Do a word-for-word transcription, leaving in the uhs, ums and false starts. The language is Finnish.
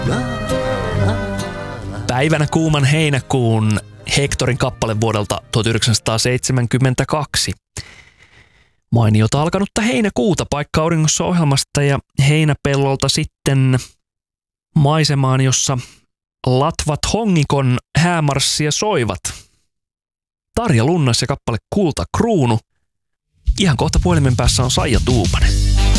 Päivänä kuuman heinäkuun Hectorin kappale vuodelta tuhatyhdeksänsataaseitsemänkymmentäkaksi. Mainiota alkanutta heinäkuuta paikka auringossa ohjelmasta ja heinäpellolta sitten maisemaan, jossa latvat hongikon häämarssia soivat. Tarja Lunnas ja kappale Kulta Kruunu. Ihan kohta puhelimen päässä on Saija Tuupanen.